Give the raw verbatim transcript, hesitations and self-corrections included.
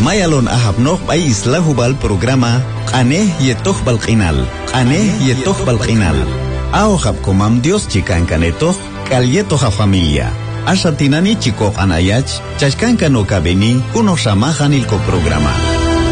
Mayalon ahabnoq bay isla hubal programa Qaneh yetoq balqinal. Qaneh yetoq balqinal. Ahab komam Dios chikan kaneto kalyeto ha familia. Ashatinani chico anayach chashkanka no kabeni uno shamahan ilko programa.